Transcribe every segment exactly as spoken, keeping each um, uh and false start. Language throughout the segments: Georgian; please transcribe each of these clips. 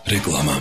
რეკლამა.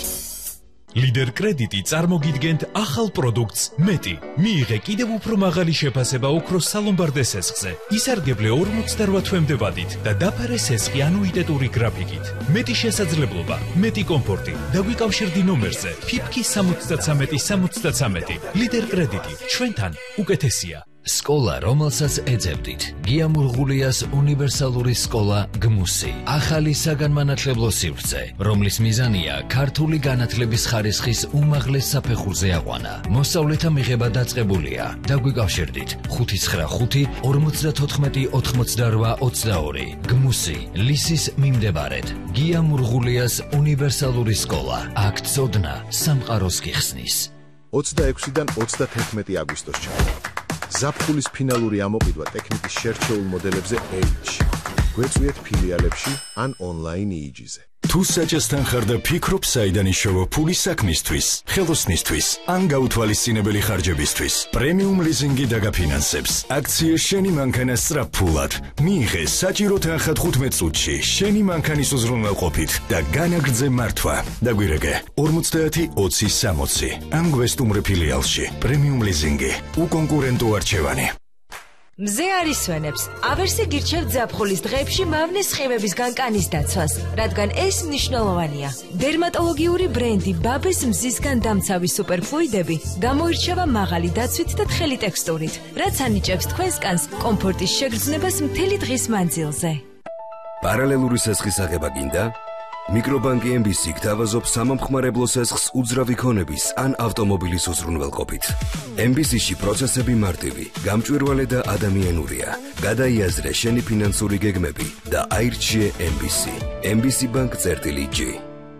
Lider კრედიტი წარმოგიდგენთ ახალ პროდუქტს მეტი. მიიღე კიდევ უფრო მაღალი შეფასება ოქროს სალომბარდე სესხზე. ისარგებლე ორმოცდაოთხ თვემდე ვადით და დაფარე სესხი ანუიტეტური გრაფიკით. მეტი შესაძლებლობა, მეტი კომფორტი. დაგვიკავშირდი ნომერზე ფიფკი სამოცდათრამეტი სამოცდათრამეტი. Lider კრედიტი ჩვენთან უკეთესია. სკოლა, რომელსაც ეძებდით. გია მურღულიას უნივერსალური სკოლა გმუსი. ახალი საგანმანათლებლო სივრცე, რომლის მიზანია ქართული განათლების ხარისხის უმაღლეს საფეხურზე აყვანა. მოსწავლეთა მიღება დაწყებულია. დაგვიკავშირდით ხუთი ცხრა ხუთი ორმოცდათოთხმეტი ოთხმოცდაორვა ოცდაორი. გმუსი, ლისის მიმდებარედ. გია მურღულიას უნივერსალური სკოლა. აქ ცოდნა სამყაროს გიხსნის. ოცდაექვსიდან ოცდათერთმეტი აგვისტოსში. ზაფხულის ფინალური ამოყიდვა ტექნიკის შერჩეულ მოდელებზე ეიჯში. გვეწვიეთ ფილიალებში ან ონლაინ იიჯიზე. თუ საჭესთან ხარ და ფიქრობ საიდან იშოვო ფული საქმისთვის, ხელოსნისთვის ან გაუთვალისწინებელი ხარჯებისთვის, პრემიუმ ლიზინგი დაგაფინანსებს. აქცია შენი მანქანა სწრაფფულად. მიიღე საჭირო თანხა თხუთმეტ წუთში შენი მანქანის უზრუნველყოფით და განაგრძე მართვა. დაგვირეკე ორმოცდაათი ოცი სამოცი. ან გვესტუმრე ფილიალში. პრემიუმ ლიზინგი. უკონკურენტო არჩევანი. მზე არის სვენებს. ავერსი გირჩევთ ზაფხულის დღეებში მავნეს სხივების განკანის დაცვას, რადგან ეს მნიშვნელოვანია. დერმატოლოგიური ბრენდი ბაბეს მზისგან დამცავი სუპერფლუიდები გამოირჩევა მაღალი დაცვით და თხელი ტექსტურით, რაც ანიჭებს თქვენს კანს კომფორტის შეგრძნებას მთელი დღის მანძილზე. პარალელური სესხის აღება გინდა? მიკრობანკი ემ ბი სი გთავაზობს სამომხმარებლო სესხს უძრავი ქონების ან ავტომობილის უზრუნველყოფით. ემ ბი სი-ში პროცესები მარტივი, გამჭვირვალე და ადამიანურია. გადაიაზრე შენი ფინანსური გეგმები და აირჩიე ემ ბი სი. ემ ბი სი ბანკ წერტილი ჯი.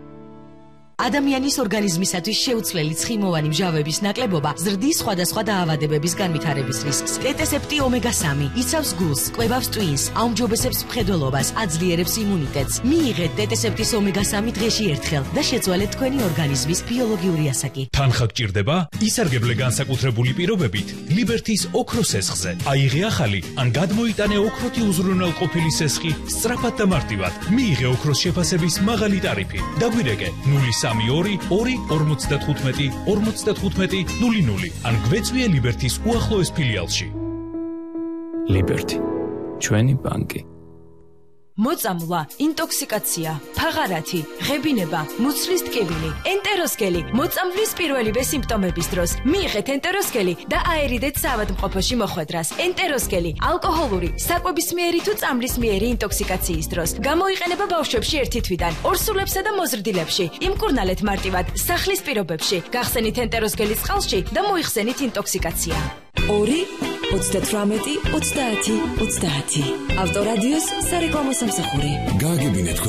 ადამიანის ორგანიზმისათვის შეუცვლელი ცხიმოვანი მჟავების ნაკლებობა ზრდის სხვადასხვა დაავადებების განვითარების რისკს. ტეტესეპტი ომეგა სამი იცავს გულს, კვებავს ტვინს, აუმჯობესებს მხედველობას, აძლიერებს იმუნიტეტს. მიიღეთ ტეტესეპტის ომეგა სამი დღეში ერთხელ და შეცვალეთ თქვენი ორგანიზმის ბიოლოგიური ასაკი. თანხა გჭირდება? ისარგებლე განსაკუთრებული პირობებით ლიბერთის ოქროს სესხზე. აიღე ახალი ან გადმოიტანე ოქროთი უზრუნველყოფილი სესხი სწრაფად და მარტივად. მიიღე ოქროს შეფასების მაღალი ტარიფი. დაგვირეკე ნული სამი ორი ორი ორმოცდათხუთმეტი ორმოცდათხუთმეტი ნული ნული ან გვეწვიე ლიბერთის უახლოეს ფილიალში. ლიბერთი, ჩვენი ბანკი. მოწამვლა, ინტოქსიკაცია, ფაღარათი, ღებინება, მუცლის ტკივილი, ენტეროსკელი, მოწამვლის პირველივე სიმპტომების დროს. მიიღეთ ენტეროსკელი და აერიდეთ საავადმყოფოში მოხვედრას. ენტეროსკელი, ალკოჰოლური, საკვებისმიერი თუ წამლისმიერი ინტოქსიკაციის დროს. გამოიყენება ბავშვებში ერთი თვიდან, ორსულებსა და მოზრდილებში. იმკურნალეთ მარტივად სახლის პირობებში. გახსენით ენტეროსკელის წყალში და მოიხსენით ინტოქსიკაცია. ორი ოცდათრამეტი ოცდაათი ოცდაათი. ავტორადიოს სარეკლამო სამსახური. გააგებინეთ